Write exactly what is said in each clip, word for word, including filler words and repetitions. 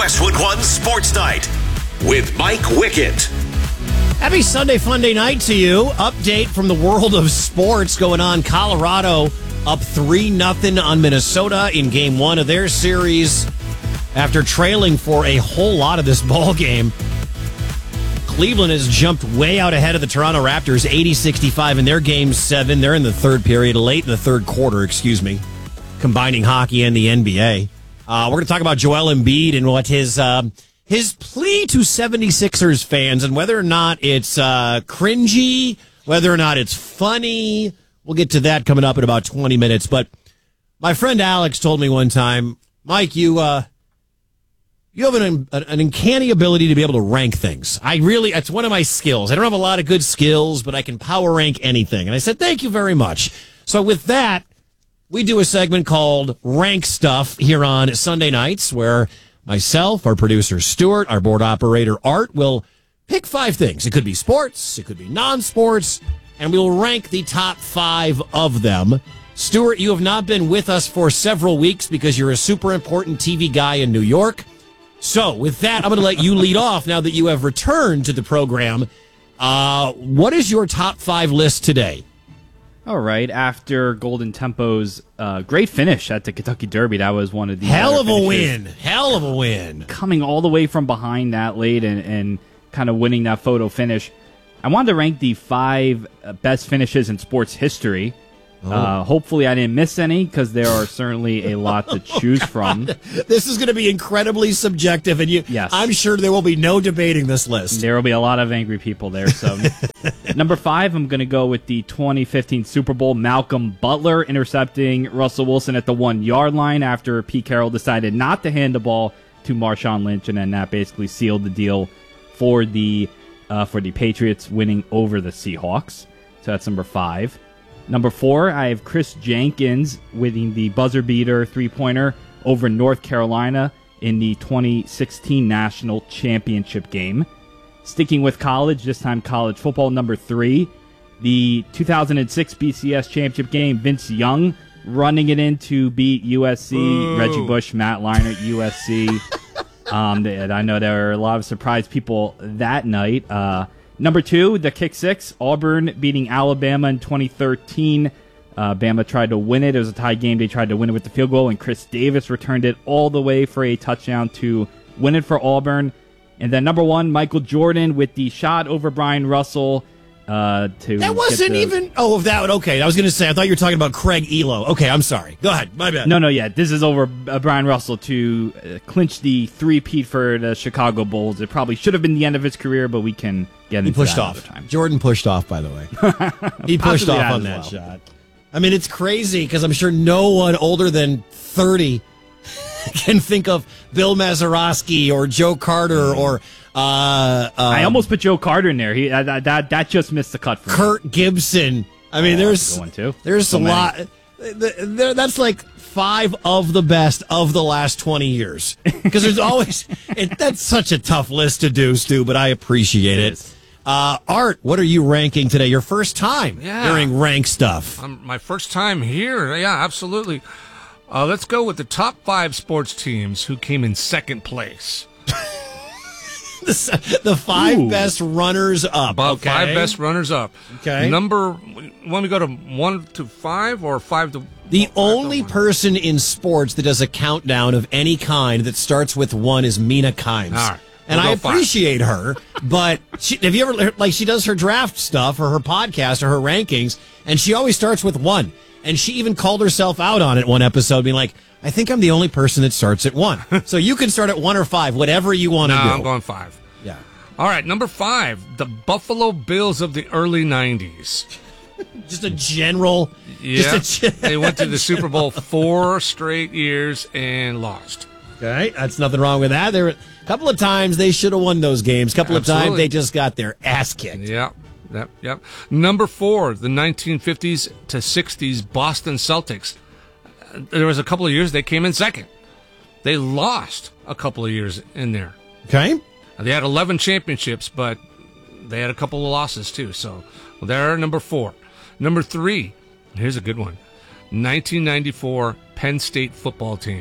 Westwood One Sports Night with Mike Wickett. Happy Sunday Funday night to you. Update from the world of sports going on. Colorado up three nothing on Minnesota in game one of their series after trailing for a whole lot of this ball game. Cleveland has jumped way out ahead of the Toronto Raptors, eighty sixty-five in their game seven. They're in the third period, late in the third quarter, excuse me, combining hockey and the N B A. Uh, we're going to talk about Joel Embiid and what his uh, his plea to seventy-sixers fans and whether or not it's uh, cringy, whether or not it's funny. We'll get to that coming up in about twenty minutes. But my friend Alex told me one time, Mike, you uh, you have an, an uncanny ability to be able to rank things. I really, that's one of my skills. I don't have a lot of good skills, but I can power rank anything. And I said, thank you very much. So with that, we do a segment called Rank Stuff here on Sunday nights where myself, our producer Stuart, our board operator Art will pick five things. It could be sports, it could be non-sports, and we will rank the top five of them. Stuart, you have not been with us for several weeks because you're a super important T V guy in New York. So with that, I'm going to let you lead off now that you have returned to the program. Uh, what is your top five list today? All right. After Golden Tempo's uh, great finish at the Kentucky Derby, that was one of the hell of a win. Hell of a win. Coming all the way from behind that late and, and kind of winning that photo finish. I wanted to rank the five best finishes in sports history. Oh. Uh, hopefully I didn't miss any because there are certainly a lot to choose oh, from. This is going to be incredibly subjective, and you, yes. I'm sure there will be no debating this list. There will be a lot of angry people there. So, number five, I'm going to go with the twenty fifteen Super Bowl. Malcolm Butler intercepting Russell Wilson at the one-yard line after Pete Carroll decided not to hand the ball to Marshawn Lynch, and then that basically sealed the deal for the uh, for the Patriots winning over the Seahawks. So that's number five. Number four, I have Chris Jenkins winning the buzzer beater three-pointer over North Carolina in the twenty sixteen National Championship game. Sticking with college, this time college football, number three, the two thousand six B C S Championship game, Vince Young running it in to beat U S C, Ooh. Reggie Bush, Matt Leinart, U S C. um, I know there were a lot of surprised people that night. Uh, Number two, the kick six, Auburn beating Alabama in twenty thirteen. Uh, Bama tried to win it. It was a tie game. They tried to win it with the field goal, and Chris Davis returned it all the way for a touchdown to win it for Auburn. And then number one, Michael Jordan with the shot over Brian Russell. Uh, to that wasn't the, even. Oh, that okay. I was going to say. I thought you were talking about Craig Elo. Okay, I'm sorry. Go ahead. My bad. No, no, yeah. This is over uh, Brian Russell to uh, clinch the three-peat for the Chicago Bulls. It probably should have been the end of his career, but we can get he into pushed that off. another time. Jordan pushed off. By the way, he pushed off on that well. shot. I mean, it's crazy because I'm sure no one older than thirty can think of Bill Mazeroski or Joe Carter or. Uh, um, I almost put Joe Carter in there. He uh, that, that that just missed the cut for Kurt me. Gibson. I mean, oh, there's too. there's so a many. lot. There, that's like five of the best of the last twenty years. Because there's always it, that's such a tough list to do, Stu. But I appreciate it. it. Uh, Art, what are you ranking today? Your first time yeah. hearing rank stuff. Um, my first time here. Yeah, absolutely. Uh, let's go with the top five sports teams who came in second place. The, the five Ooh. best runners up. About okay. five best runners up. Okay. Number, want me to go to one to five or five to The five only to person in sports that does a countdown of any kind that starts with one is Mina Kimes. All right. And we'll I appreciate five. her, but she, have you ever, like, she does her draft stuff or her podcast or her rankings, and she always starts with one. And she even called herself out on it one episode, being like, I think I'm the only person that starts at one. So you can start at one or five, whatever you want to no, do. I'm going five. Yeah. All right, number five, the Buffalo Bills of the early nineties. Just a general. Yeah. Just a gen- They went to the Super Bowl four straight years and lost. Okay, that's nothing wrong with that. There were a couple of times they should have won those games. A couple Absolutely. of times they just got their ass kicked. Yep, yep, yep. Number four, the nineteen fifties to sixties Boston Celtics. There was a couple of years they came in second. They lost a couple of years in there. Okay. They had eleven championships, but they had a couple of losses too. So well, they're number four. Number three, here's a good one. nineteen ninety-four Penn State football team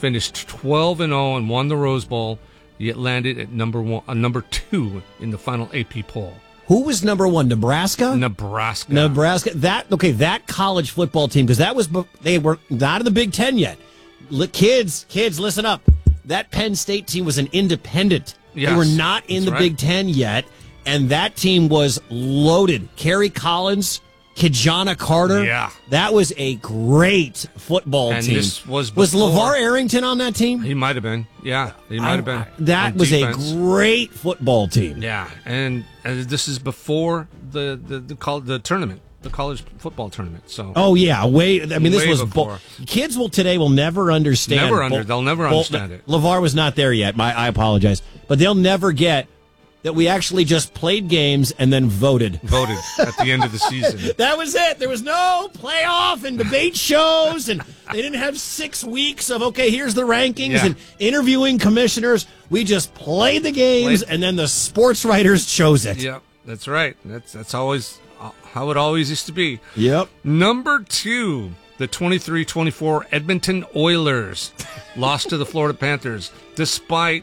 finished twelve and oh and won the Rose Bowl, yet landed at number one, uh, number two in the final A P poll. Who was number one? Nebraska? Nebraska. Nebraska. That okay, that college football team, because that was they were not in the Big Ten yet. Li- kids, kids, listen up. That Penn State team was an independent. Yes, they were not in the right. Big Ten yet, and that team was loaded. Kerry Collins, Kijana Carter. Yeah. That was a great football And team. this was was before- LeVar Arrington on that team? He might have been. Yeah, he might have been. I- that On was defense. a great football team. Yeah, and, and this is before the the the, col- the tournament, the college football tournament. So Oh yeah, way. I mean, this Way was before. bo- kids will today will never understand. Never under- they'll never understand it. LeVar was not there yet. My, I apologize, but they'll never get that we actually just played games and then voted. voted at the end of the season. That was it. There was no playoff and debate shows, and they didn't have six weeks of okay, here's the rankings Yeah. and interviewing commissioners. We just played the games, Played- and then the sports writers chose it. Yep, that's right. That's that's always uh, how it always used to be. Yep. Number two, the twenty-three twenty-four Edmonton Oilers lost to the Florida Panthers, despite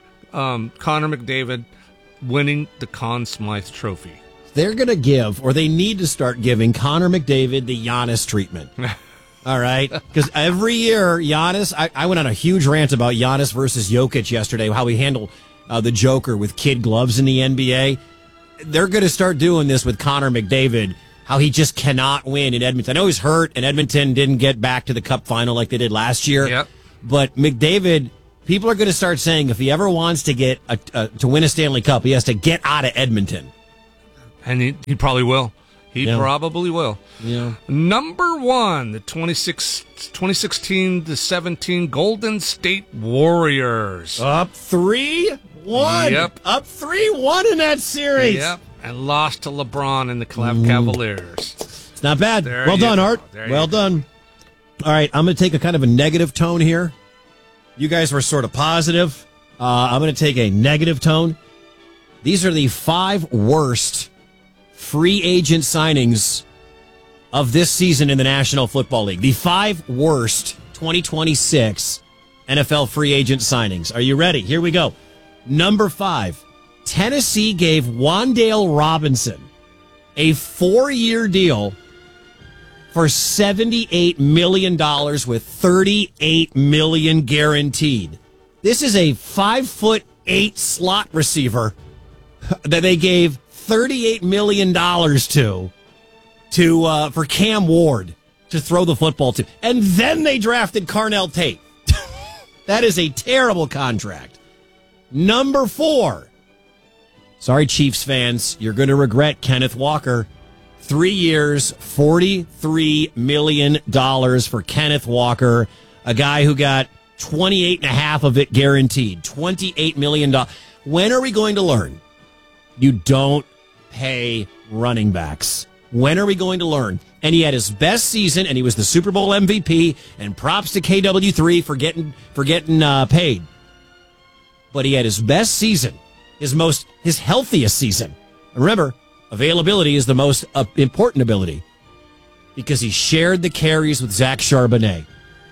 um, Connor McDavid winning the Conn Smythe Trophy. They're going to give, or they need to start giving, Connor McDavid the Giannis treatment. All right? Because every year, Giannis, I, I went on a huge rant about Giannis versus Jokic yesterday, how he handled uh, the Joker with kid gloves in the N B A. They're going to start doing this with Connor McDavid, how he just cannot win in Edmonton. I know he's hurt, and Edmonton didn't get back to the Cup final like they did last year. Yep. But McDavid, people are going to start saying if he ever wants to get a, uh, to win a Stanley Cup, he has to get out of Edmonton. And he, he probably will. He Yeah. probably will. Yeah. Number one, the twenty-six, twenty sixteen to seventeen Golden State Warriors. Up three one. Yep. Up three one in that series. Yep. And lost to LeBron and the Clev Cavaliers. It's not bad. There well you done, go. Art. There you Well go. done. All right, I'm going to take a kind of a negative tone here. You guys were sort of positive. Uh, I'm going to take a negative tone. These are the five worst free agent signings of this season in the National Football League. The five worst twenty twenty-six N F L free agent signings. Are you ready? Here we go. Number five, Tennessee gave Wan'Dale Robinson a four-year deal for seventy-eight million dollars with thirty-eight million dollars guaranteed. This is a five foot eight slot receiver that they gave thirty-eight million dollars to to uh, for Cam Ward to throw the football to. And then they drafted Carnell Tate. That is a terrible contract. Number four. Sorry, Chiefs fans. You're going to regret Kenneth Walker. Three years, forty-three million dollars for Kenneth Walker, a guy who got twenty-eight and a half of it guaranteed. twenty-eight million dollars. When are we going to learn? You don't pay running backs. When are we going to learn? And he had his best season, and he was the Super Bowl M V P, and props to K W three for getting, for getting uh, paid. But he had his best season, his most, his healthiest season. And remember, availability is the most uh, important ability because he shared the carries with Zach Charbonnet.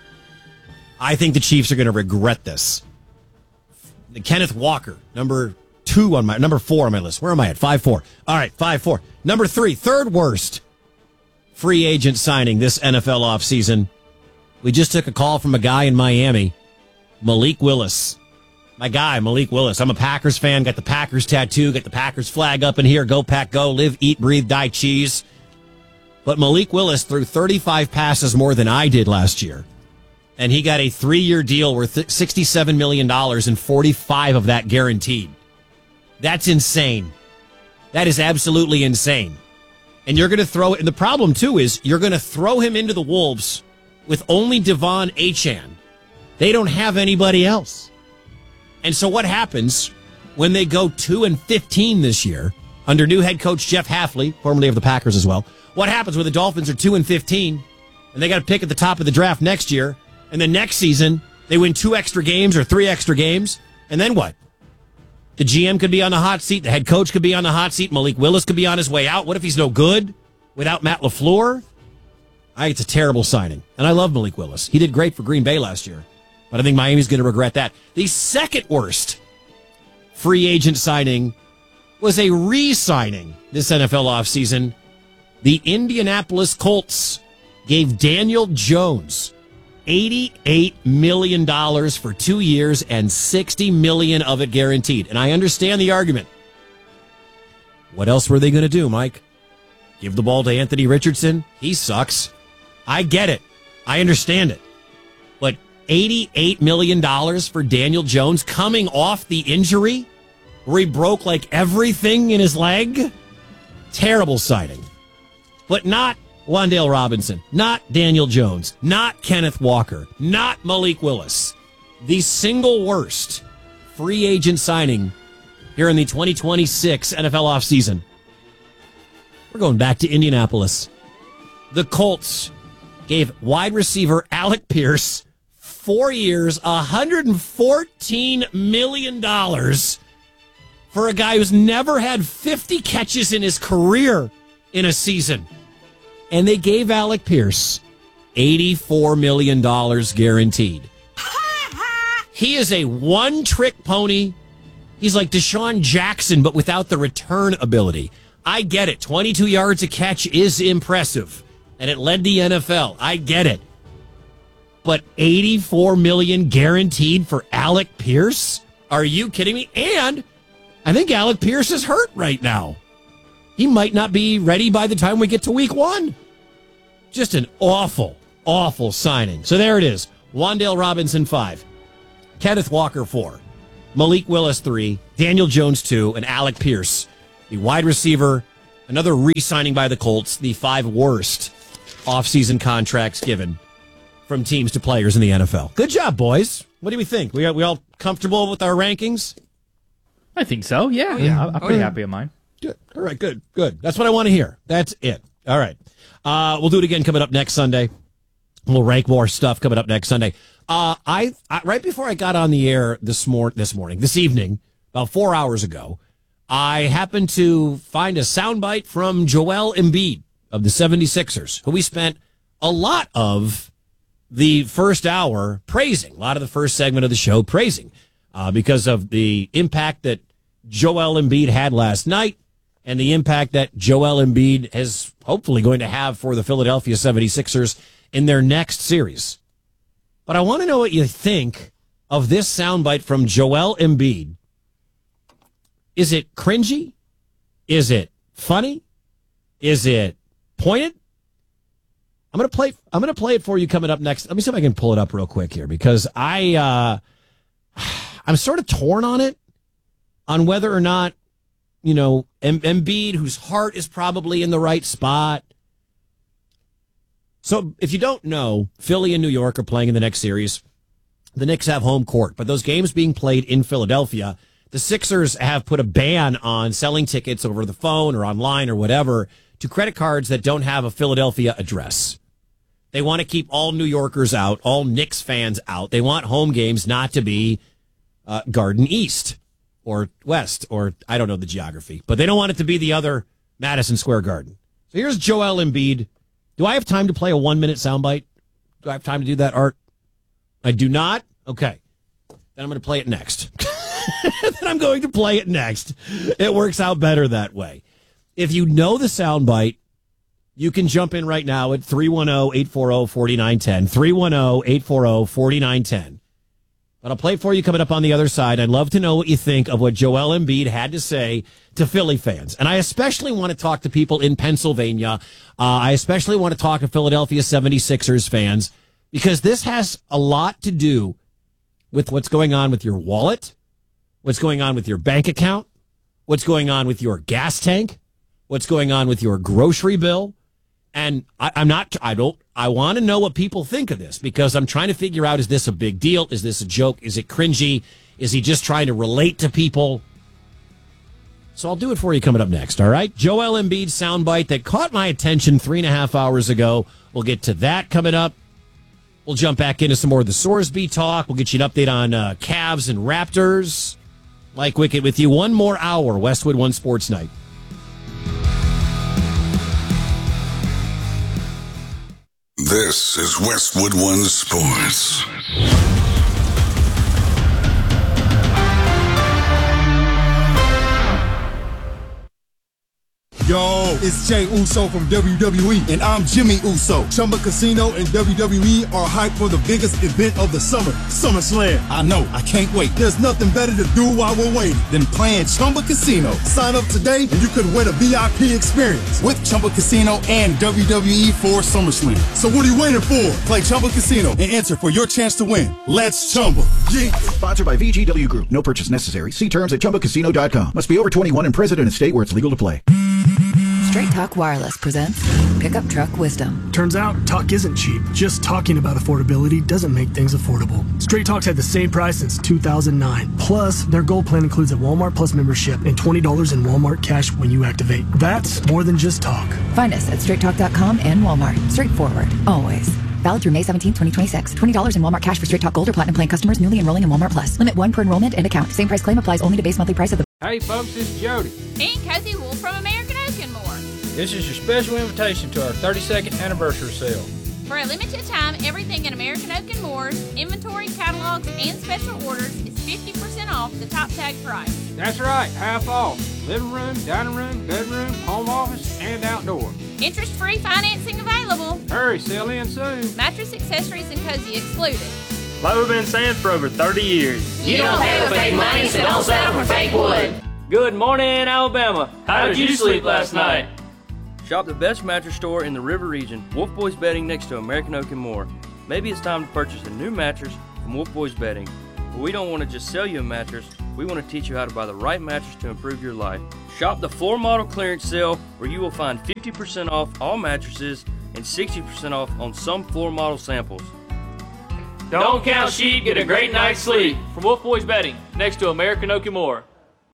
I think the Chiefs are going to regret this. The Kenneth Walker, number two on my number four on my list. Where am I at? Five four. All right, five four. Number three, third worst free agent signing this N F L offseason. We just took a call from a guy in Miami, Malik Willis. My guy, Malik Willis. I'm a Packers fan, got the Packers tattoo, got the Packers flag up in here. Go, Pack, go. Live, eat, breathe, die, cheese. But Malik Willis threw thirty-five passes more than I did last year. And he got a three-year deal worth sixty-seven million dollars and forty-five of that guaranteed. That's insane. That is absolutely insane. And you're going to throw it. And the problem, too, is you're going to throw him into the Wolves with only Devon Achane. They don't have anybody else. And so what happens when they go two and fifteen this year under new head coach Jeff Hafley, formerly of the Packers as well? What happens when the Dolphins are two and fifteen and they got to pick at the top of the draft next year, and then next season they win two extra games or three extra games, and then what? The G M could be on the hot seat, the head coach could be on the hot seat, Malik Willis could be on his way out. What if he's no good without Matt LaFleur? I think it's a terrible signing, and I love Malik Willis. He did great for Green Bay last year. But I think Miami's going to regret that. The second worst free agent signing was a re-signing this N F L offseason. The Indianapolis Colts gave Daniel Jones eighty-eight million dollars for two years and sixty million dollars of it guaranteed. And I understand the argument. What else were they going to do, Mike? Give the ball to Anthony Richardson? He sucks. I get it. I understand it. But eighty-eight million dollars for Daniel Jones coming off the injury where he broke like everything in his leg? Terrible signing. But not Wan'Dale Robinson, not Daniel Jones, not Kenneth Walker, not Malik Willis. The single worst free agent signing here in the twenty twenty-six N F L offseason. We're going back to Indianapolis. The Colts gave wide receiver Alec Pierce four years, one hundred fourteen million dollars for a guy who's never had fifty catches in his career in a season. And they gave Alec Pierce eighty-four million dollars guaranteed. He is a one-trick pony. He's like Deshaun Jackson, but without the return ability. I get it. twenty-two yards a catch is impressive, and it led the N F L. I get it. But eighty-four million dollars guaranteed for Alec Pierce? Are you kidding me? And I think Alec Pierce is hurt right now. He might not be ready by the time we get to week one. Just an awful, awful signing. So there it is. Wan'Dale Robinson, five. Kenneth Walker, four. Malik Willis, three. Daniel Jones, two. And Alec Pierce, the wide receiver. Another re-signing by the Colts. The five worst offseason contracts given from teams to players in the N F L. Good job, boys. What do we think? We we all comfortable with our rankings? I think so, yeah. Oh, yeah. I'm Oh, pretty yeah. happy with mine. Good. All right, good, good. That's what I want to hear. That's it. All right. Uh, we'll do it again coming up next Sunday. We'll rank more stuff coming up next Sunday. Uh, I, I right before I got on the air this mor- this morning, this evening, about four hours ago, I happened to find a soundbite from Joel Embiid of the seventy-sixers, who we spent a lot of the first hour praising, a lot of the first segment of the show praising, uh, because of the impact that Joel Embiid had last night and the impact that Joel Embiid is hopefully going to have for the Philadelphia seventy-sixers in their next series. But I want to know what you think of this soundbite from Joel Embiid. Is it cringy? Is it funny? Is it poignant? I'm gonna play. I'm gonna play it for you coming up next. Let me see if I can pull it up real quick here because I, uh, I'm sort of torn on it, on whether or not, you know, em- Embiid, whose heart is probably in the right spot. So if you don't know, Philly and New York are playing in the next series. The Knicks have home court, but those games being played in Philadelphia, the Sixers have put a ban on selling tickets over the phone or online or whatever to credit cards that don't have a Philadelphia address. They want to keep all New Yorkers out, all Knicks fans out. They want home games not to be uh, Garden East or West, or I don't know the geography, but they don't want it to be the other Madison Square Garden. So here's Joel Embiid. Do I have time to play a one-minute soundbite? Do I have time to do that, Art? I do not? Okay. Then I'm going to play it next. Then I'm going to play it next. It works out better that way. If you know the soundbite, you can jump in right now at three one zero, eight four zero, four nine one zero, three one zero, eight four zero, four nine one zero. But I'll play it for you coming up on the other side. I'd love to know what you think of what Joel Embiid had to say to Philly fans. And I especially want to talk to people in Pennsylvania. Uh, I especially want to talk to Philadelphia seventy-sixers fans because this has a lot to do with what's going on with your wallet, what's going on with your bank account, what's going on with your gas tank, what's going on with your grocery bill. And I, I'm not, I don't, I want to know what people think of this because I'm trying to figure out, is this a big deal? Is this a joke? Is it cringy? Is he just trying to relate to people? So I'll do it for you coming up next, all right? Joel Embiid soundbite that caught my attention three and a half hours ago. We'll get to that coming up. We'll jump back into some more of the Sorsby talk. We'll get you an update on uh, Cavs and Raptors. Mike Wickett with you. One more hour, Westwood One Sports Night. This is Westwood One Sports. It's Jey Uso from W W E, and I'm Jimmy Uso. Chumba Casino and W W E are hyped for the biggest event of the summer, SummerSlam. I know, I can't wait. There's nothing better to do while we're waiting than playing Chumba Casino. Sign up today and you could win a V I P experience with Chumba Casino and W W E for SummerSlam. So what are you waiting for? Play Chumba Casino and enter for your chance to win. Let's Chumba. Yeah. Sponsored by V G W Group. No purchase necessary. See terms at chumba casino dot com. Must be over twenty-one and present in a state where it's legal to play. Straight Talk Wireless presents Pickup Truck Wisdom. Turns out, talk isn't cheap. Just talking about affordability doesn't make things affordable. Straight Talk's had the same price since two thousand nine. Plus, their Gold plan includes a Walmart Plus membership and twenty dollars in Walmart cash when you activate. That's more than just talk. Find us at straight talk dot com and Walmart. Straightforward, always. Valid through May seventeenth, twenty twenty-six. twenty dollars in Walmart cash for Straight Talk Gold or Platinum Plan customers newly enrolling in Walmart Plus. Limit one per enrollment and account. Same price claim applies only to base monthly price of the... Hey folks, this is Jody. And Cozy Wool from American Oak and More. This is your special invitation to our thirty-second anniversary sale. For a limited time, everything in American Oak and Moore's inventory, catalogs, and special orders is fifty percent off the top tag price. That's right, half off. Living room, dining room, bedroom, home office, and outdoor. Interest-free financing available. Hurry, sell in soon. Mattress, accessories, and cozy excluded. Like we've been saying for over thirty years. You don't pay with fake money, so don't settle for fake wood. Good morning, Alabama. How did you sleep last night? Shop the best mattress store in the River region, Wolf Boys Bedding next to American Oak and More. Maybe it's time to purchase a new mattress from Wolf Boys Bedding. But we don't want to just sell you a mattress, we want to teach you how to buy the right mattress to improve your life. Shop the floor model clearance sale where you will find fifty percent off all mattresses and sixty percent off on some floor model samples. Don't count sheep, get a great night's sleep from Wolf Boys Bedding next to American Oak and More.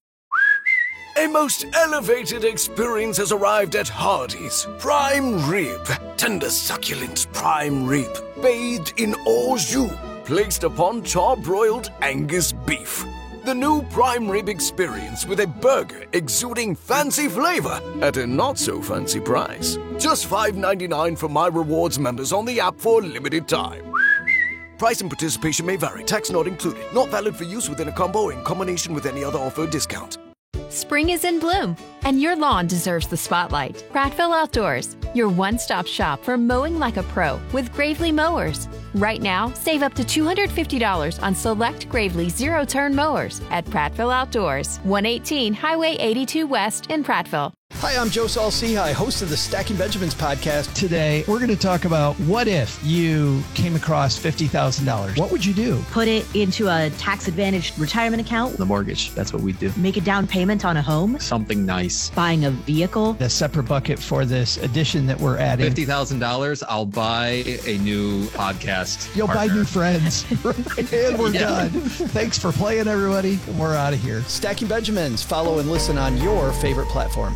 A most elevated experience has arrived at Hardee's. Prime rib. Tender, succulent prime rib. Bathed in au jus. Placed upon char-broiled Angus beef. The new prime rib experience with a burger exuding fancy flavor at a not-so-fancy price. Just five ninety-nine for My Rewards members on the app for a limited time. Price and participation may vary. Tax not included. Not valid for use within a combo or in combination with any other offer or discount. Spring is in bloom, and your lawn deserves the spotlight. Prattville Outdoors, your one-stop shop for mowing like a pro with Gravely mowers. Right now, save up to two hundred fifty dollars on select Gravely zero-turn mowers at Prattville Outdoors, one eighteen Highway eighty-two West in Prattville. Hi, I'm Joe Saul-Sehy, host of the Stacking Benjamins podcast. Today, we're going to talk about what if you came across fifty thousand dollars. What would you do? Put it into a tax-advantaged retirement account. The mortgage, that's what we do. Make a down payment on a home. Something nice. Buying a vehicle. A separate bucket for this addition that we're adding. fifty thousand dollars, I'll buy a new podcast You'll partner. buy new friends. And we're yeah. done. Thanks for playing, everybody. We're out of here. Stacking Benjamins. Follow and listen on your favorite platform.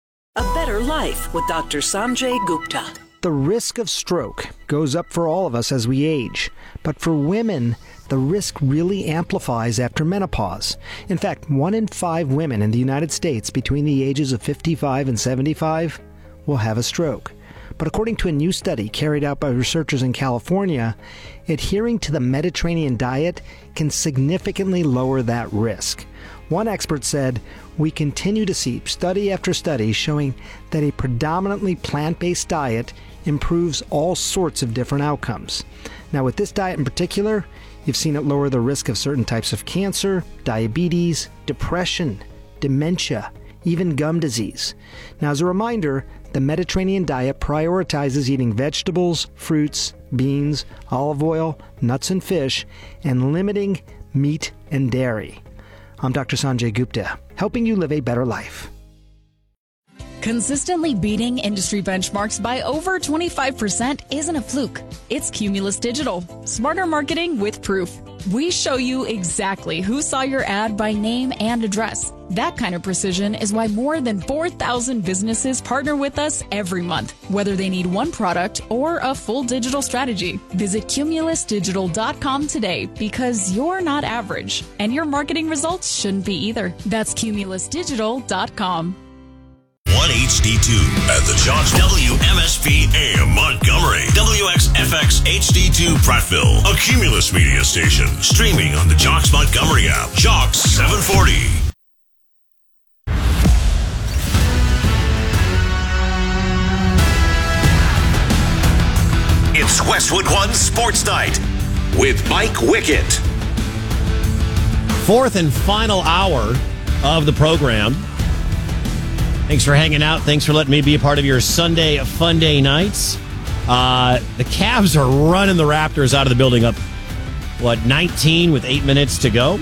A better life with Doctor Sanjay Gupta. The risk of stroke goes up for all of us as we age, but for women, the risk really amplifies after menopause. In fact, one in five women in the United States between the ages of fifty-five and seventy-five will have a stroke. But according to a new study carried out by researchers in California, adhering to the Mediterranean diet can significantly lower that risk. One expert said, "We continue to see study after study showing that a predominantly plant-based diet improves all sorts of different outcomes." Now, with this diet in particular, you've seen it lower the risk of certain types of cancer, diabetes, depression, dementia, even gum disease. Now, as a reminder, the Mediterranean diet prioritizes eating vegetables, fruits, beans, olive oil, nuts and fish, and limiting meat and dairy. I'm Doctor Sanjay Gupta, helping you live a better life. Consistently beating industry benchmarks by over twenty-five percent isn't a fluke. It's Cumulus Digital. Smarter marketing with proof. We show you exactly who saw your ad by name and address. That kind of precision is why more than four thousand businesses partner with us every month, whether they need one product or a full digital strategy. Visit cumulus digital dot com today because you're not average, and your marketing results shouldn't be either. That's cumulus digital dot com. one H D two at the Jocks W M S P A M Montgomery, W X F X H D two Prattville, a Cumulus media station, streaming on the Jocks Montgomery app. Jocks seven forty. Westwood One Sports Night with Mike Wickett. Fourth and final hour of the program. Thanks for hanging out. Thanks for letting me be a part of your Sunday Fun Day nights. Uh, the Cavs are running the Raptors out of the building up, what, nineteen with eight minutes to go.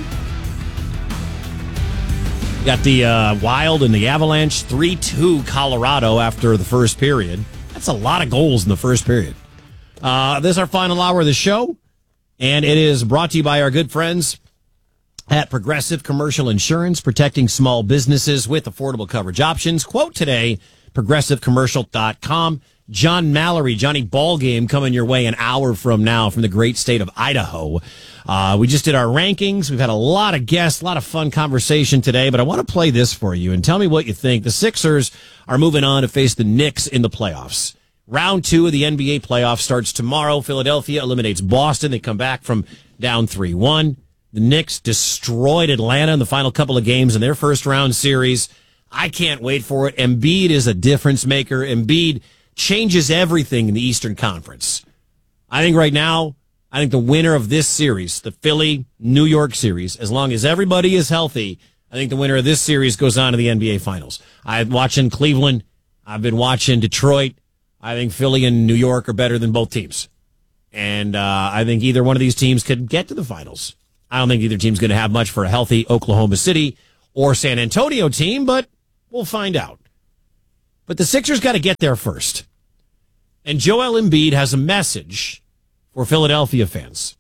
Got the uh, Wild and the Avalanche, three two Colorado after the first period. That's a lot of goals in the first period. Uh, this is our final hour of the show, and it is brought to you by our good friends at Progressive Commercial Insurance, protecting small businesses with affordable coverage options. Quote today, progressive commercial dot com. John Mallory, Johnny Ballgame, coming your way an hour from now from the great state of Idaho. Uh, we just did our rankings. We've had a lot of guests, a lot of fun conversation today, but I want to play this for you and tell me what you think. The Sixers are moving on to face the Knicks in the playoffs. Round two of the N B A playoffs starts tomorrow. Philadelphia eliminates Boston. They come back from down three one. The Knicks destroyed Atlanta in the final couple of games in their first round series. I can't wait for it. Embiid is a difference maker. Embiid changes everything in the Eastern Conference. I think right now, I think the winner of this series, the Philly-New York series, as long as everybody is healthy, I think the winner of this series goes on to the N B A Finals. I'm watching Cleveland. I've been watching Detroit. I think Philly and New York are better than both teams. And uh, I think either one of these teams could get to the finals. I don't think either team's going to have much for a healthy Oklahoma City or San Antonio team, but we'll find out. But the Sixers got to get there first. And Joel Embiid has a message for Philadelphia fans.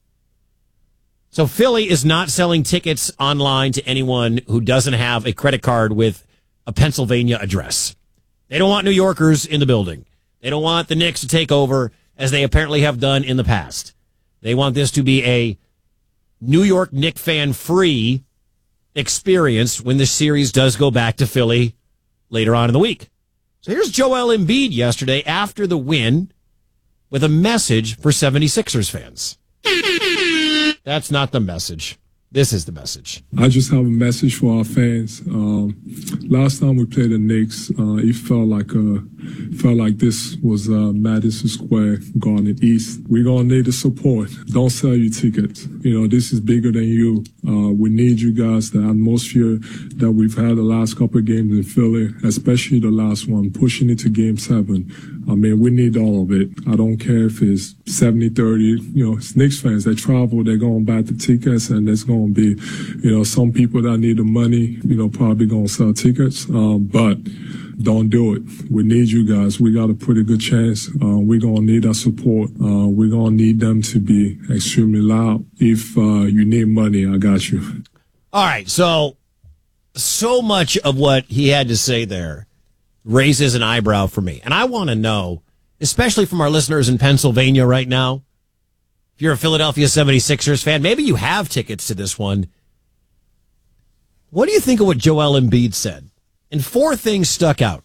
So Philly is not selling tickets online to anyone who doesn't have a credit card with a Pennsylvania address. They don't want New Yorkers in the building. They don't want the Knicks to take over, as they apparently have done in the past. They want this to be a New York Knicks fan-free experience when the series does go back to Philly later on in the week. So here's Joel Embiid yesterday after the win with a message for seventy-sixers fans. That's not the message. This is the message. I just have a message for our fans. Um, last time we played the Knicks, uh, it felt like uh, felt like this was uh, Madison Square Garden East. We're gonna need the support. Don't sell your tickets. You know, this is bigger than you. Uh, we need you guys. The atmosphere that we've had the last couple of games in Philly, especially the last one, pushing it to Game Seven. I mean, we need all of it. I don't care if it's seventy thirty. You know, it's Knicks fans. They travel. They're going to buy the tickets, and there's going to be, you know, some people that need the money, you know, probably going to sell tickets. Um, but don't do it. We need you guys. We got a pretty good chance. Uh, we're going to need our support. Uh, we're going to need them to be extremely loud. If uh, you need money, I got you. All right. So, so much of what he had to say there raises an eyebrow for me. And I want to know, especially from our listeners in Pennsylvania right now, if you're a Philadelphia seventy-sixers fan, maybe you have tickets to this one. What do you think of what Joel Embiid said? And four things stuck out.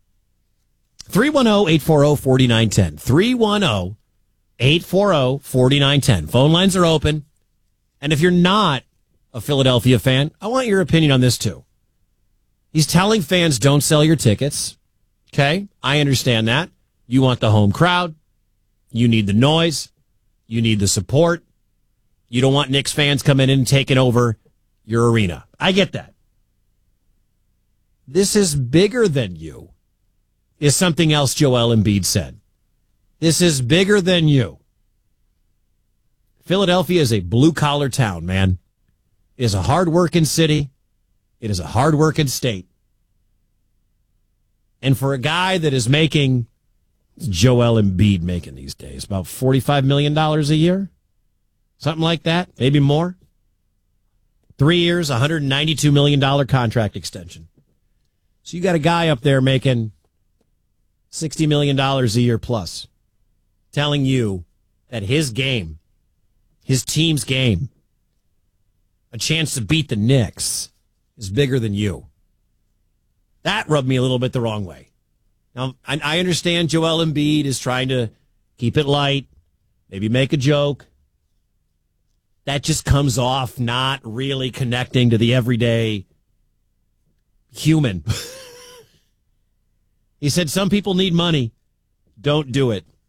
three one zero, eight four zero, four nine one zero. three one zero, eight four zero, four nine one zero. Phone lines are open. And if you're not a Philadelphia fan, I want your opinion on this too. He's telling fans, don't sell your tickets. Okay, I understand that. You want the home crowd. You need the noise. You need the support. You don't want Knicks fans coming in and taking over your arena. I get that. This is bigger than you, is something else Joel Embiid said. This is bigger than you. Philadelphia is a blue-collar town, man. It is a hard-working city. It is a hard-working state. And for a guy that is making, Joel Embiid making these days, about forty-five million dollars a year? Something like that, maybe more. Three years, one hundred ninety-two million dollars contract extension. So you got a guy up there making sixty million dollars a year plus, telling you that his game, his team's game, a chance to beat the Knicks, is bigger than you. That rubbed me a little bit the wrong way. Now, I, I understand Joel Embiid is trying to keep it light, maybe make a joke. That just comes off not really connecting to the everyday human. He said some people need money. Don't do it.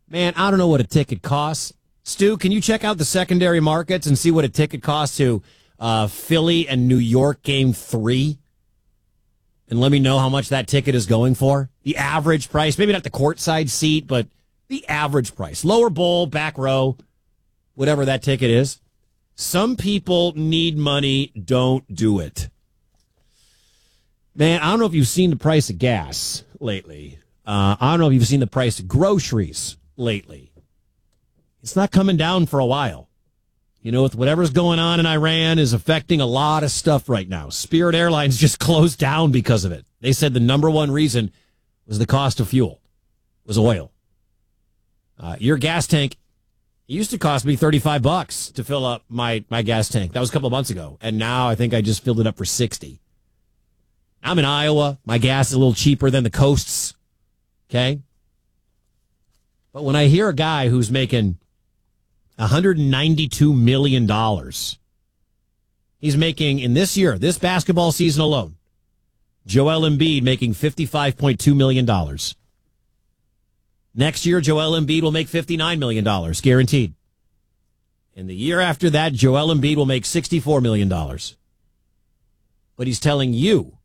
Man, I don't know what a ticket costs. Stu, can you check out the secondary markets and see what a ticket costs to uh, Philly and New York game three? And let me know how much that ticket is going for. The average price, maybe not the courtside seat, but the average price. Lower bowl, back row, whatever that ticket is. Some people need money, don't do it. Man, I don't know if you've seen the price of gas lately. Uh, I don't know if you've seen the price of groceries lately. It's not coming down for a while. You know, with whatever's going on in Iran is affecting a lot of stuff right now. Spirit Airlines just closed down because of it. They said the number one reason was the cost of fuel, was oil. Uh, your gas tank, it used to cost me thirty-five bucks to fill up my, my gas tank. That was a couple of months ago. And now I think I just filled it up for sixty. I'm in Iowa. My gas is a little cheaper than the coasts. Okay. But when I hear a guy who's making one hundred ninety-two million dollars, he's making in this year, this basketball season alone, Joel Embiid making fifty-five point two million dollars. Next year, Joel Embiid will make fifty-nine million dollars, guaranteed. And the year after that, Joel Embiid will make sixty-four million dollars. But he's telling you,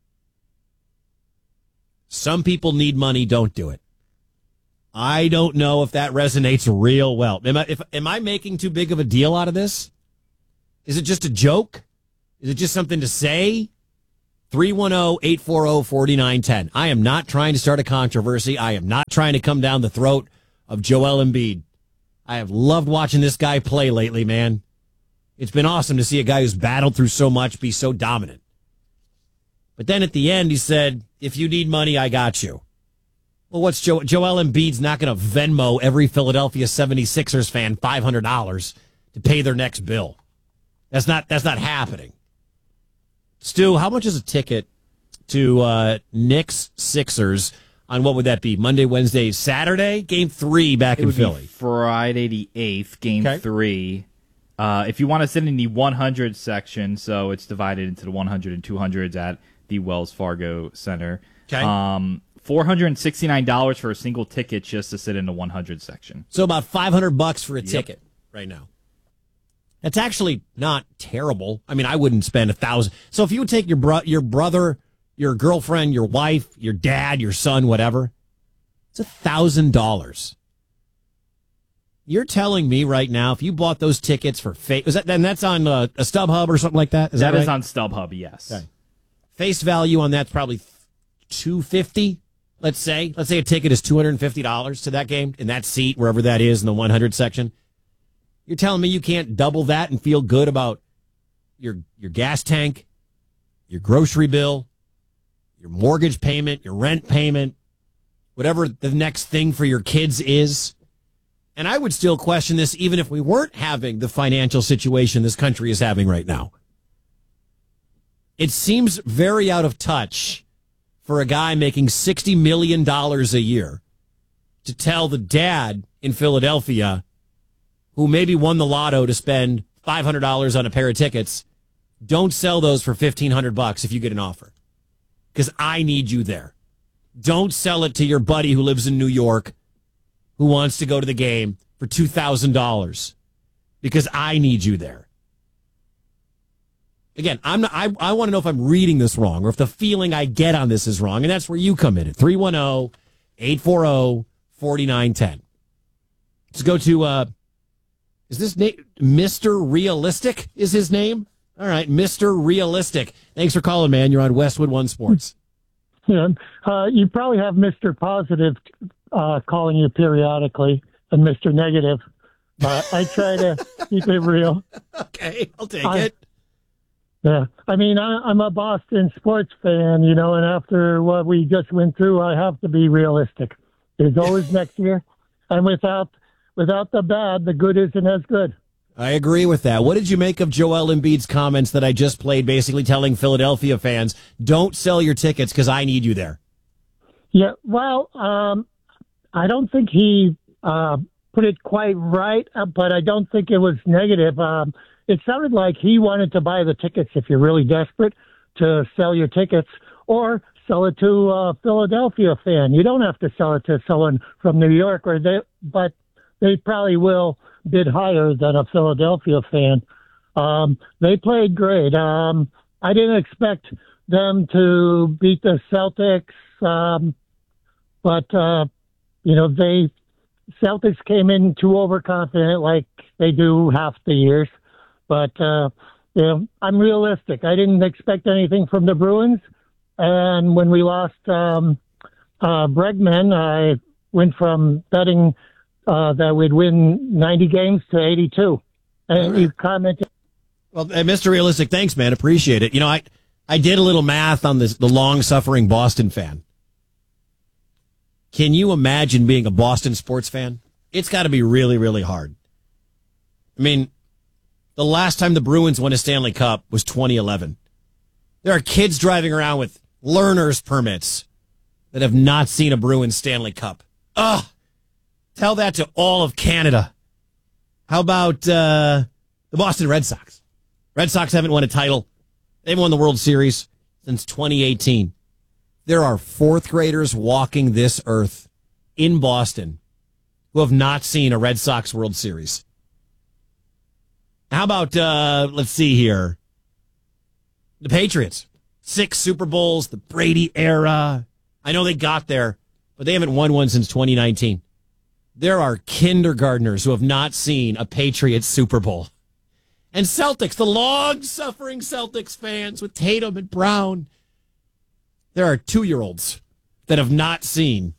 some people need money, don't do it. I don't know if that resonates real well. Am I, if, am I making too big of a deal out of this? Is it just a joke? Is it just something to say? three one zero, eight four zero, four nine one zero. I am not trying to start a controversy. I am not trying to come down the throat of Joel Embiid. I have loved watching this guy play lately, man. It's been awesome to see a guy who's battled through so much be so dominant. But then at the end, he said, if you need money, I got you. Well, what's jo- Joel Embiid's not going to Venmo every Philadelphia seventy-sixers fan five hundred dollars to pay their next bill. That's not, that's not happening. Stu, how much is a ticket to uh, Knicks Sixers on what would that be? Monday, Wednesday, Saturday? Game three back it in would Philly. Be Friday the eighth, game okay. three. Uh, if you want to sit in the one hundred section, so it's divided into the one hundred and two hundreds at the Wells Fargo Center. Okay. Um, four hundred sixty-nine dollars for a single ticket just to sit in the one hundred section. So about five hundred bucks for a yep. ticket right now. That's actually not terrible. I mean, I wouldn't spend a thousand. So if you would take your bro- your brother, your girlfriend, your wife, your dad, your son, whatever, it's a thousand dollars. You're telling me right now, if you bought those tickets for face, is that then that's on uh, a StubHub or something like that? Is that, that right? is on StubHub, yes. Okay. Face value on that's probably two hundred fifty dollars. Let's say, let's say a ticket is two hundred fifty dollars to that game in that seat, wherever that is in the one hundred section. You're telling me you can't double that and feel good about your your gas tank, your grocery bill, your mortgage payment, your rent payment, whatever the next thing for your kids is. And I would still question this even if we weren't having the financial situation this country is having right now. It seems very out of touch for a guy making sixty million dollars a year to tell the dad in Philadelphia who maybe won the lotto to spend five hundred dollars on a pair of tickets, don't sell those for fifteen hundred bucks if you get an offer. Because I need you there. Don't sell it to your buddy who lives in New York who wants to go to the game for two thousand dollars because I need you there. Again, I'm not, I, I want to know if I'm reading this wrong or if the feeling I get on this is wrong, and that's where you come in at three one zero, eight four zero, four nine one zero. Let's go to... Uh, Is this name Mister Realistic is his name? All right, Mister Realistic. Thanks for calling, man. You're on Westwood One Sports. Yeah, uh, you probably have Mister Positive uh, calling you periodically and Mister Negative. Uh, I try to keep it real. Okay, I'll take I, it. Yeah, I mean, I, I'm a Boston sports fan, you know, and after what we just went through, I have to be realistic. There's always next year, and without... Without the bad, the good isn't as good. I agree with that. What did you make of Joel Embiid's comments that I just played, basically telling Philadelphia fans, don't sell your tickets because I need you there? Yeah, well, um, I don't think he uh, put it quite right, uh, but I don't think it was negative. Um, it sounded like he wanted to buy the tickets if you're really desperate to sell your tickets, or sell it to a Philadelphia fan. You don't have to sell it to someone from New York, or they, but they probably will bid higher than a Philadelphia fan. Um, they played great. Um, I didn't expect them to beat the Celtics, um, but uh, you know they Celtics came in too overconfident, like they do half the years. But uh, you know, I'm realistic. I didn't expect anything from the Bruins, and when we lost um, uh, Bregman, I went from betting uh, that we'd win ninety games to eighty-two. And you commented. Well, Mister Realistic, thanks, man. Appreciate it. You know, I I did a little math on this, the long-suffering Boston fan. Can you imagine being a Boston sports fan? It's got to be really, really hard. I mean, the last time the Bruins won a Stanley Cup was twenty eleven. There are kids driving around with learner's permits that have not seen a Bruins Stanley Cup. Ugh! Tell that to all of Canada. How about uh, the Boston Red Sox? Red Sox haven't won a title. They haven't won the World Series since twenty eighteen. There are fourth graders walking this earth in Boston who have not seen a Red Sox World Series. How about, uh, let's see here, the Patriots. Six Super Bowls, the Brady era. I know they got there, but they haven't won one since twenty nineteen. There are kindergartners who have not seen a Patriots Super Bowl. And Celtics, the long-suffering Celtics fans with Tatum and Brown. There are two-year-olds that have not seen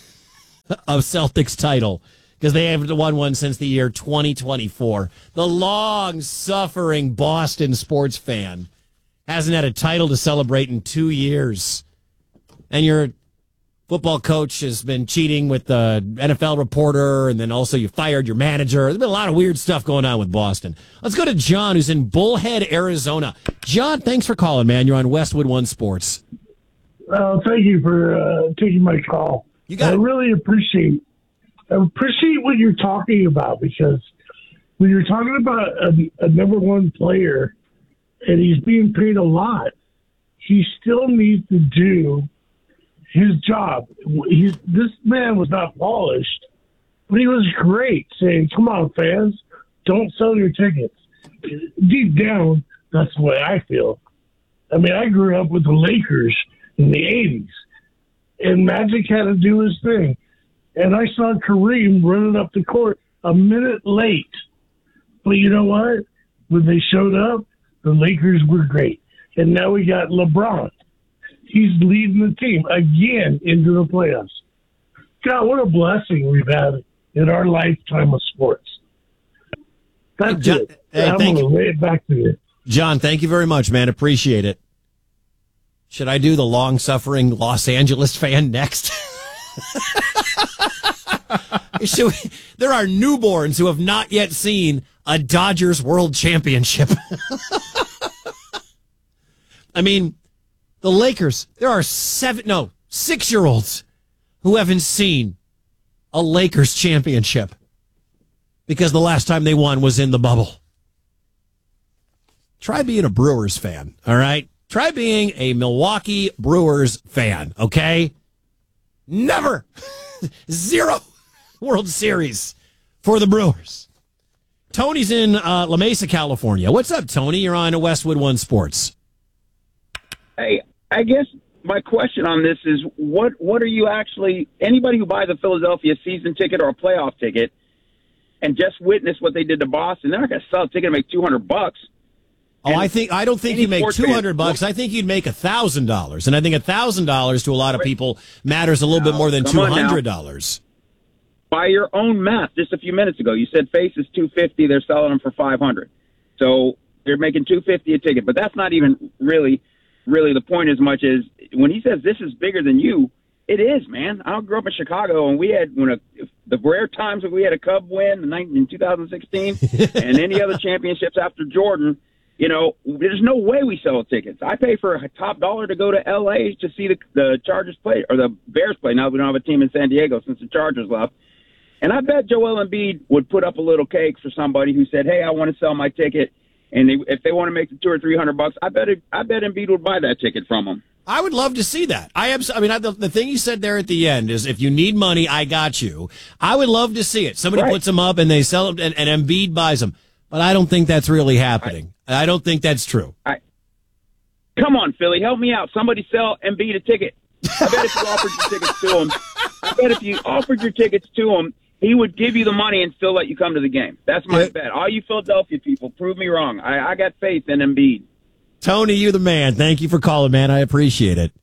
a Celtics title because they haven't won one since the year twenty twenty-four. The long-suffering Boston sports fan hasn't had a title to celebrate in two years. And your football coach has been cheating with the N F L reporter, and then also you fired your manager. There's been a lot of weird stuff going on with Boston. Let's go to John, who's in Bullhead, Arizona. John, thanks for calling, man. You're on Westwood One Sports. Uh, thank you for uh, taking my call. You got I it. really appreciate I appreciate what you're talking about, because when you're talking about a, a number one player and he's being paid a lot, he still needs to do his job. He's, this man was not polished, but he was great, saying, come on, fans, don't sell your tickets. Deep down, that's the way I feel. I mean, I grew up with the Lakers in the eighties, and Magic had to do his thing. And I saw Kareem running up the court a minute late. But you know what? When they showed up, the Lakers were great. And now we got LeBron. He's leading the team again into the playoffs. God, what a blessing we've had in our lifetime of sports. That's hey, John, it. Hey, I'm thank going to lay it back to you. John, thank you very much, man. Appreciate it. Should I do the long-suffering Los Angeles fan next? Should we, there are newborns who have not yet seen a Dodgers World Championship. I mean, the Lakers, there are seven, no, six-year-olds who haven't seen a Lakers championship because the last time they won was in the bubble. Try being a Brewers fan, all right? Try being a Milwaukee Brewers fan, okay? Never. Zero World Series for the Brewers. Tony's in uh, La Mesa, California. What's up, Tony? You're on Westwood One Sports. Hey, I guess my question on this is, what what are you actually, anybody who buys a Philadelphia season ticket or a playoff ticket and just witness what they did to Boston, they're not going to sell a ticket and make two hundred bucks. Oh, I think I don't think you make two hundred bucks. I think you'd make a thousand dollars, and I think a thousand dollars to a lot of people matters a little bit more than two hundred dollars. By your own math, just a few minutes ago, you said Face is two fifty. They're selling them for five hundred. So they're making two fifty a ticket. But that's not even really, really the point as much as when he says this is bigger than you. It is, man. I grew up in Chicago, and we had when a, the rare times that we had a Cub win in two thousand sixteen and any other championships after Jordan. You know, there's no way we sell tickets. I pay for a top dollar to go to L A to see the, the Chargers play, or the Bears play. Now we don't have a team in San Diego since the Chargers left. And I bet Joel Embiid would put up a little cake for somebody who said, hey, I want to sell my ticket. And they, if they want to make the two or three hundred bucks, I bet it, I bet Embiid would buy that ticket from them. I would love to see that. I abs- I mean, I, the, the thing you said there at the end is, if you need money, I got you. I would love to see it. Somebody right. puts them up and they sell them, and, and Embiid buys them. But I don't think that's really happening. I, I don't think that's true. I, come on, Philly, help me out. Somebody sell Embiid a ticket. I bet if you offered your tickets to him, I bet if you offered your tickets to him, he would give you the money and still let you come to the game. That's my yeah. bet. All you Philadelphia people, prove me wrong. I, I got faith in Embiid. Tony, you're the man. Thank you for calling, man. I appreciate it.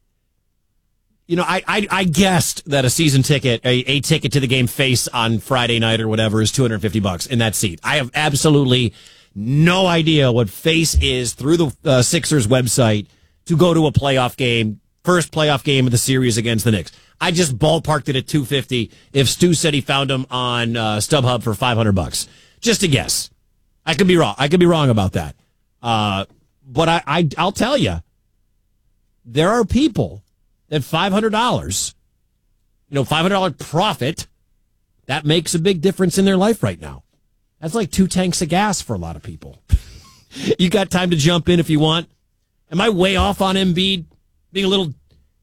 You know, I I, I guessed that a season ticket, a, a ticket to the game face on Friday night or whatever, is two hundred fifty bucks in that seat. I have absolutely no idea what face is through the uh, Sixers website to go to a playoff game, first playoff game of the series against the Knicks. I just ballparked it at two hundred fifty if Stu said he found them on uh, StubHub for five hundred bucks. Just a guess. I could be wrong. I could be wrong about that. Uh, but I, I, I'll tell you, there are people that five hundred dollars, you know, five hundred dollars profit, that makes a big difference in their life right now. That's like two tanks of gas for a lot of people. You got time to jump in if you want. Am I way off on Embiid? Being a little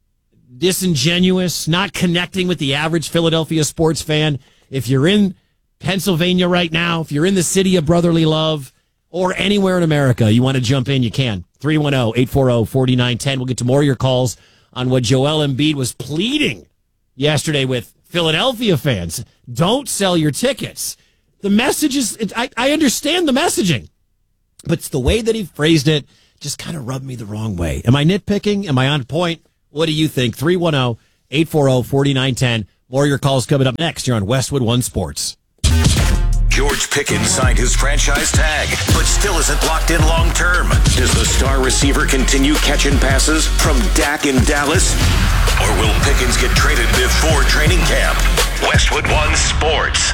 disingenuous, not connecting with the average Philadelphia sports fan? If you're in Pennsylvania right now, if you're in the city of brotherly love, or anywhere in America, you want to jump in, you can. three one zero, eight four zero, four nine one zero. We'll get to more of your calls on what Joel Embiid was pleading yesterday with Philadelphia fans. Don't sell your tickets. The message is, it, I, I understand the messaging, but it's the way that he phrased it just kind of rubbed me the wrong way. Am I nitpicking? Am I on point? What do you think? three one zero, eight four zero, four nine one zero. More of your calls coming up next. You're on Westwood One Sports. George Pickens signed his franchise tag, but still isn't locked in long term. Does the star receiver continue catching passes from Dak in Dallas? Or will Pickens get traded before training camp? Westwood One Sports.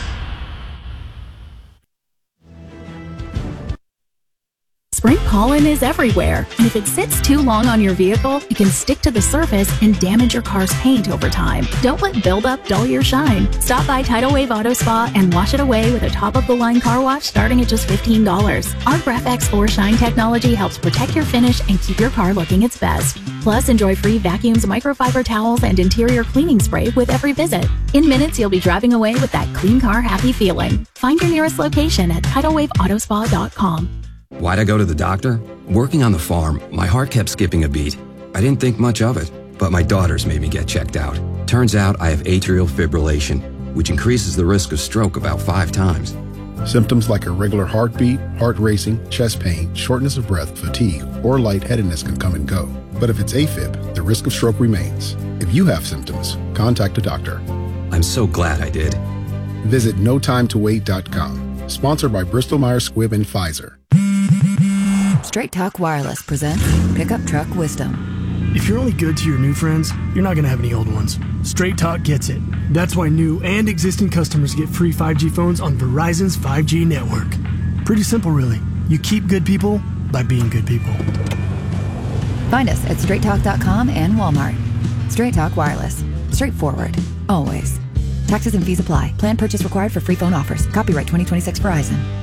Spring pollen is everywhere, and if it sits too long on your vehicle, it can stick to the surface and damage your car's paint over time. Don't let buildup dull your shine. Stop by Tidal Wave Auto Spa and wash it away with a top-of-the-line car wash starting at just fifteen dollars. Our GraphX four Shine technology helps protect your finish and keep your car looking its best. Plus, enjoy free vacuums, microfiber towels, and interior cleaning spray with every visit. In minutes, you'll be driving away with that clean car happy feeling. Find your nearest location at tidal wave auto spa dot com. Why'd I go to the doctor? Working on the farm, my heart kept skipping a beat. I didn't think much of it, but my daughters made me get checked out. Turns out I have atrial fibrillation, which increases the risk of stroke about five times. Symptoms like irregular heartbeat, heart racing, chest pain, shortness of breath, fatigue, or lightheadedness can come and go. But if it's AFib, the risk of stroke remains. If you have symptoms, contact a doctor. I'm so glad I did. Visit no time to wait dot com. Sponsored by Bristol Myers Squibb and Pfizer. Straight Talk Wireless presents Pickup Truck Wisdom. If you're only good to your new friends, you're not going to have any old ones. Straight Talk gets it. That's why new and existing customers get free five G phones on Verizon's five G network. Pretty simple, really. You keep good people by being good people. Find us at straight talk dot com and Walmart. Straight Talk Wireless. Straightforward. Always. Taxes and fees apply. Plan purchase required for free phone offers. Copyright twenty twenty-six Verizon.